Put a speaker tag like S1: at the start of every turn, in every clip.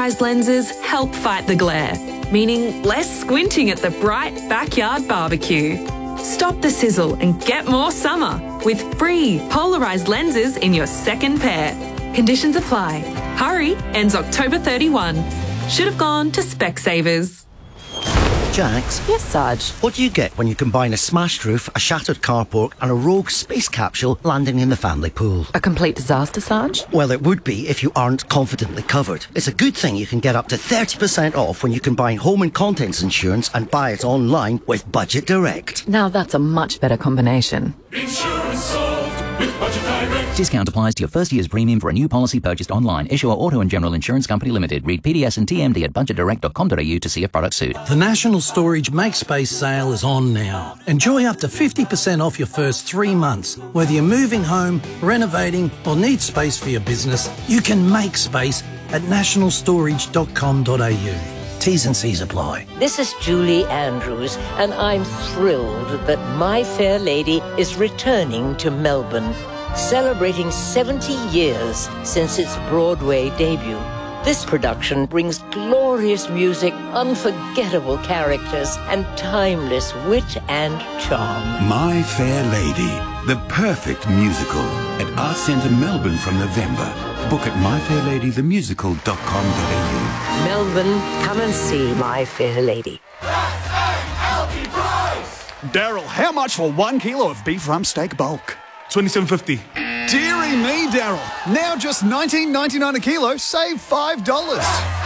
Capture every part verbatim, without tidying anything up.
S1: polarised lenses help fight the glare, meaning less squinting at the bright backyard barbecue. Stop the sizzle and get more summer with free polarised lenses in your second pair. Conditions apply. Hurry, ends October thirty-first. Should have gone to Specsavers.
S2: Jax?
S3: Yes, Sarge?
S2: What do you get when you combine a smashed roof, a shattered carport and a rogue space capsule landing in the family pool?
S3: A complete disaster, Sarge?
S2: Well, it would be if you aren't confidently covered. It's a good thing you can get up to thirty percent off when you combine home and contents insurance and buy it online with Budget Direct.
S3: Now that's a much better combination.
S4: Insurance solved with Budget Direct.
S5: Discount applies to your first year's premium for a new policy purchased online. Issuer Auto and General Insurance Company Limited. Read P D S and T M D at budget direct dot com dot a u to see if products suit.
S6: The National Storage Make Space sale is on now. Enjoy up to fifty percent off your first three months. Whether you're moving home, renovating or need space for your business, you can make space at national storage dot com dot a u. T's and C's apply.
S7: This is Julie Andrews, and I'm thrilled that My Fair Lady is returning to Melbourne, celebrating seventy years since its Broadway debut. This production brings glorious music, unforgettable characters, and timeless wit and charm.
S8: My Fair Lady, the perfect musical at Arts Centre Melbourne from November. Book at my fair lady the musical dot com dot a u.
S7: Melbourne, come and see My Fair Lady.
S9: Daryl, how much for one kilo of beef rump steak bulk? twenty-seven fifty. Deary me, Daryl. Now just nineteen ninety-nine a kilo, save five dollars.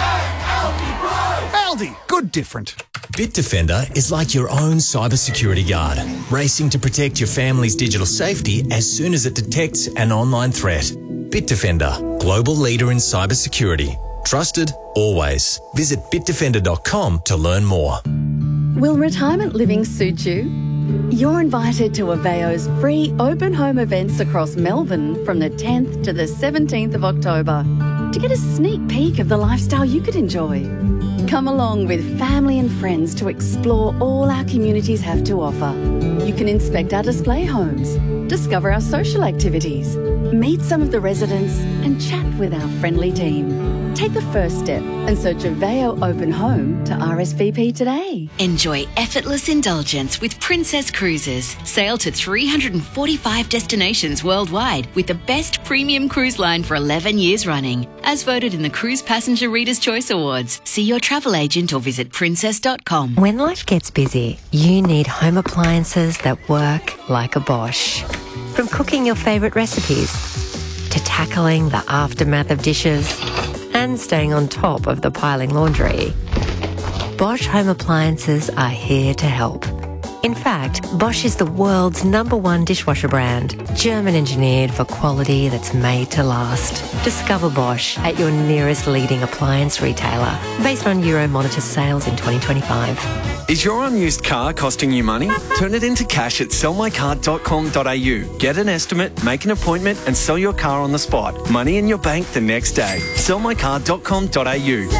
S9: Aldi, good different.
S10: Bitdefender is like your own cybersecurity guard, racing to protect your family's digital safety as soon as it detects an online threat. Bitdefender, global leader in cybersecurity. Trusted, always. Visit bitdefender dot com to learn more.
S11: Will retirement living suit you? You're invited to Aveo's free open home events across Melbourne from the tenth to the seventeenth of October to get a sneak peek of the lifestyle you could enjoy. Come along with family and friends to explore all our communities have to offer. You can inspect our display homes, discover our social activities, meet some of the residents and chat with our friendly team. Take the first step and search Aveo Open Home to R S V P today.
S12: Enjoy effortless indulgence with Princess Cruises. Sail to three hundred forty-five destinations worldwide with the best premium cruise line for eleven years running. As voted in the Cruise Passenger Reader's Choice Awards. See your travel agent or visit princess dot com.
S13: When life gets busy, you need home appliances that work like a Bosch. From cooking your favourite recipes to tackling the aftermath of dishes and staying on top of the piling laundry, Bosch home appliances are here to help. In fact, Bosch is the world's number one dishwasher brand, German engineered for quality that's made to last. Discover Bosch at your nearest leading appliance retailer, based on Euromonitor sales in twenty twenty-five.
S14: Is your unused car costing you money? Turn it into cash at sell my car dot com dot a u. Get an estimate, make an appointment and sell your car on the spot. Money in your bank the next day. sell my car dot com dot a u.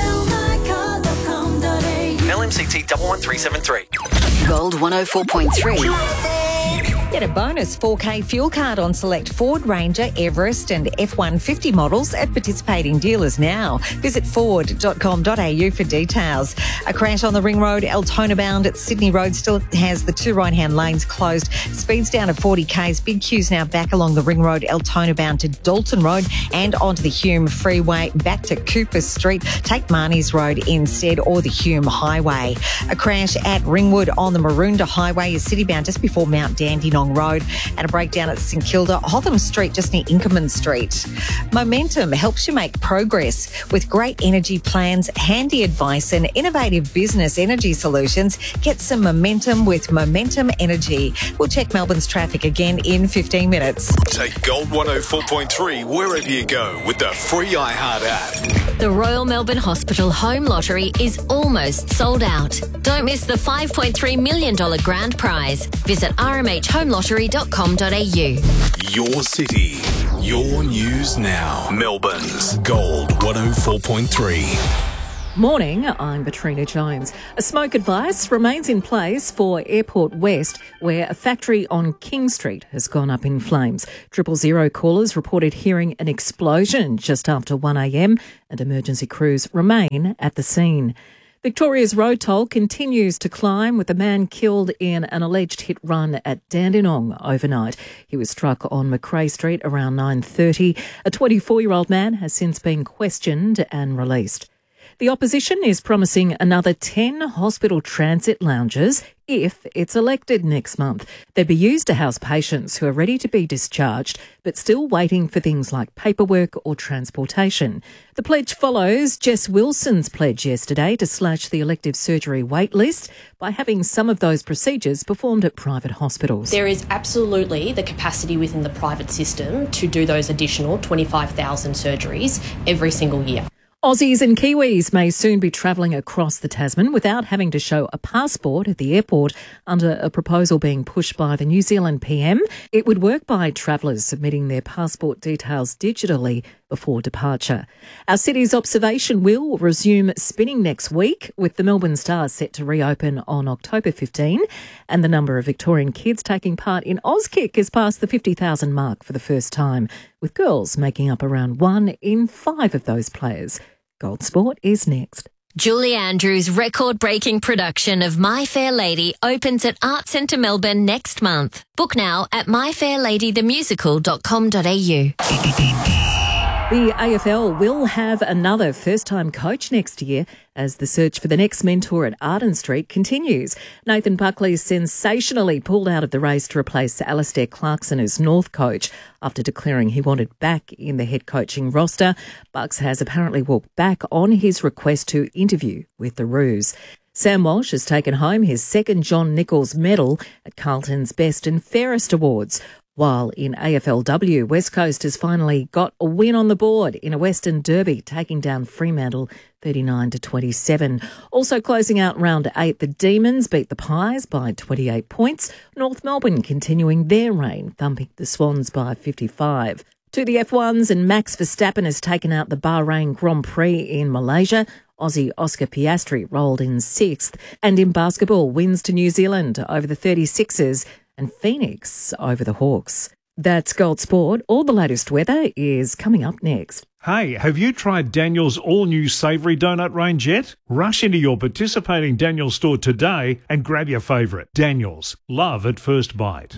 S14: L M C T one one three seven three.
S12: Gold one oh four point three.
S15: Get a bonus four K fuel card on select Ford Ranger, Everest and F one fifty models at participating dealers now. Visit ford dot com dot a u for details. A crash on the Ring Road, Altona bound at Sydney Road still has the two right-hand lanes closed. Speeds down to forty k's. Big queues now back along the Ring Road, Altona bound to Dalton Road and onto the Hume Freeway back to Cooper Street. Take Marnie's Road instead or the Hume Highway. A crash at Ringwood on the Maroondah Highway is city bound just before Mount Dandenong Road, and a breakdown at St Kilda, Hotham Street just near Inkerman Street. Momentum helps you make progress with great energy plans, handy advice and innovative business energy solutions. Get some momentum with Momentum Energy. We'll check Melbourne's traffic again in fifteen minutes.
S4: Take Gold one oh four point three wherever you go with the free iHeart app.
S16: The Royal Melbourne Hospital Home Lottery is almost sold out. Don't miss the five point three million dollars grand prize. Visit r m h home lottery dot com dot a u.
S4: Your city, your news now. Melbourne's Gold one oh four point three.
S17: Morning, I'm Katrina Jones. A smoke advice remains in place for Airport West, where a factory on King Street has gone up in flames. Triple Zero callers reported hearing an explosion just after one a m and emergency crews remain at the scene. Victoria's road toll continues to climb, with a man killed in an alleged hit run at Dandenong overnight. He was struck on McRae Street around nine thirty. A twenty-four-year-old man has since been questioned and released. The opposition is promising another ten hospital transit lounges if it's elected next month. They'd be used to house patients who are ready to be discharged but still waiting for things like paperwork or transportation. The pledge follows Jess Wilson's pledge yesterday to slash the elective surgery wait list by having some of those procedures performed at private hospitals.
S18: There is absolutely the capacity within the private system to do those additional twenty-five thousand surgeries every single year.
S17: Aussies and Kiwis may soon be travelling across the Tasman without having to show a passport at the airport under a proposal being pushed by the New Zealand P M. It would work by travellers submitting their passport details digitally before departure. Our city's observation wheel will resume spinning next week, with the Melbourne Stars set to reopen on October fifteenth, and the number of Victorian kids taking part in Auskick has passed the fifty thousand mark for the first time, with girls making up around one in five of those players. Gold Sport is next.
S16: Julie Andrews' record-breaking production of My Fair Lady opens at Art Centre Melbourne next month. Book now at my fair lady the musical dot com dot a u.
S17: The A F L will have another first-time coach next year as the search for the next mentor at Arden Street continues. Nathan Buckley sensationally pulled out of the race to replace Alistair Clarkson as North coach after declaring he wanted back in the head coaching roster. Bucks has apparently walked back on his request to interview with the Roos. Sam Walsh has taken home his second John Nichols medal at Carlton's Best and Fairest Awards. While in A F L W, West Coast has finally got a win on the board in a Western Derby, taking down Fremantle thirty-nine to twenty-seven. Also closing out round eight, the Demons beat the Pies by twenty-eight points. North Melbourne continuing their reign, thumping the Swans by fifty-five. To the F ones, and Max Verstappen has taken out the Bahrain Grand Prix in Malaysia. Aussie Oscar Piastri rolled in sixth. And in basketball, wins to New Zealand over the thirty-sixers and Phoenix over the Hawks. That's Gold Sport. All the latest weather is coming up next.
S19: Hey, have you tried Daniel's all-new savoury donut range yet? Rush into your participating Daniel's store today and grab your favourite. Daniel's. Love at first bite.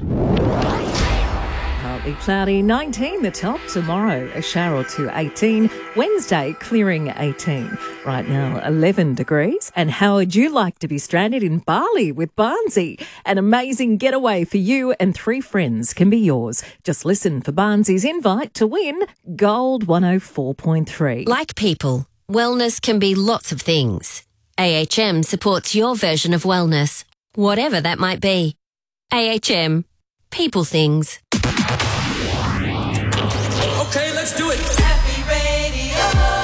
S17: Partly cloudy, nineteen the top. Tomorrow, a shower or two, eighteen. Wednesday, clearing, eighteen. Right now, eleven degrees. And how would you like to be stranded in Bali with Barnsey? An amazing getaway for you and three friends can be yours. Just listen for Barnsey's invite to win Gold one oh four point three.
S16: Like people, wellness can be lots of things. A H M supports your version of wellness, whatever that might be. A H M. People things.
S20: Okay, let's do it. Happy Radio.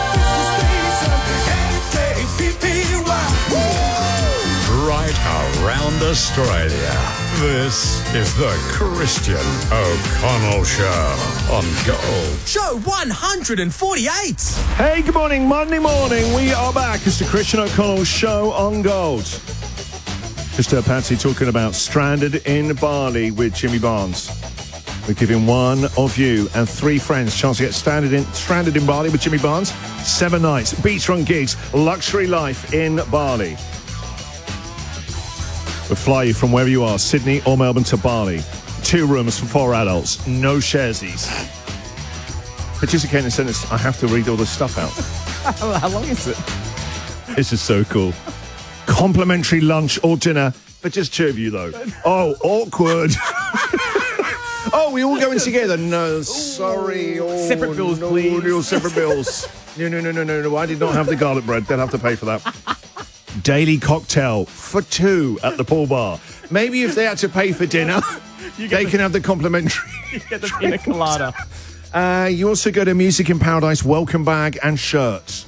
S20: Right around Australia. This is the Christian O'Connell Show on Gold.
S21: Show one hundred forty-eight.
S22: Hey, good morning, Monday morning. We are back. It's the Christian O'Connell Show on Gold. Just uh, Patsy talking about Stranded in Bali with Jimmy Barnes. We're giving one of you and three friends a chance to get stranded in, stranded in Bali with Jimmy Barnes. Seven nights, beachfront gigs, luxury life in Bali. We'll fly you from wherever you are, Sydney or Melbourne to Bali. Two rooms for four adults, no sharesies. Producer Ken sent us, I have to read all this stuff out.
S23: How long is it?
S22: This is so cool. Complimentary lunch or dinner for just two of you, though. Oh, awkward. Oh, we all going together? No, sorry. Oh,
S23: separate bills,
S22: no,
S23: please.
S22: No, separate bills. No, no, no, no, no, no. I did not have the garlic bread. They'll have to pay for that. Daily cocktail for two at the pool bar. Maybe if they had to pay for dinner, they the, can have the complimentary.
S23: You get the pina colada.
S22: Uh, you also get a Music in Paradise welcome bag and shirts.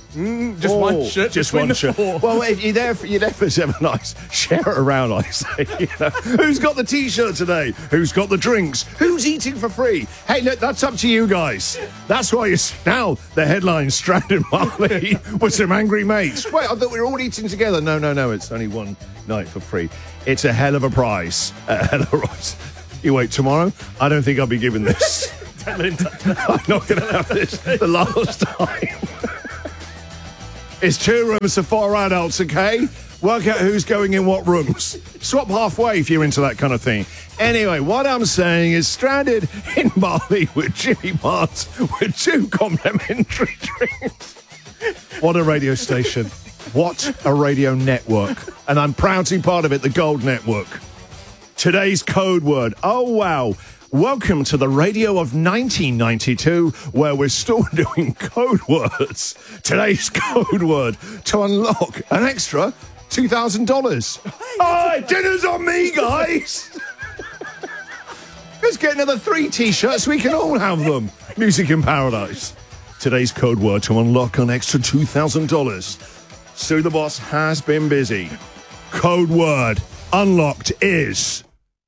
S1: Mm, just one shirt.
S22: Just
S1: between
S22: one
S1: the
S22: shirt.
S1: four.
S22: Well, if you're there for you're there for seven nights, share it around, I say. You know? Who's got the t-shirt today? Who's got the drinks? Who's eating for free? Hey, look, that's up to you guys. That's why it's now the headline: Stranded Bali with some angry mates. Wait, I thought we were all eating together. No, no, no. It's only one night for free. It's a hell of a prize. A hell of a prize. You wait tomorrow. I don't think I'll be giving this. I'm not going to have this the last time. It's two rooms for four adults, okay? Work out who's going in what rooms. Swap halfway if you're into that kind of thing. Anyway, what I'm saying is Stranded in Bali with Jimmy Barnes with two complimentary drinks. What a radio station. What a radio network. And I'm proud to be part of it, the Gold Network. Today's code word. Oh, wow. Welcome to the radio of nineteen ninety-two, where we're still doing code words. Today's code word to unlock an extra two thousand dollars. Oh, dinner's on me, guys. Let's get another three T-shirts. We can all have them. Music in Paradise. Today's code word to unlock an extra two thousand dollars. Sue the Boss has been busy. Code word unlocked is...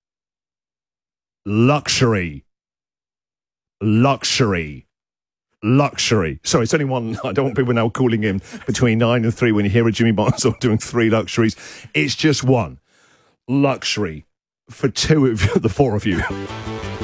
S22: Luxury. Luxury. Luxury. Sorry, it's only one. I don't want people now calling in between nine and three when you hear a Jimmy Barnes or doing three luxuries. It's just one. Luxury. For two of you, the four of you.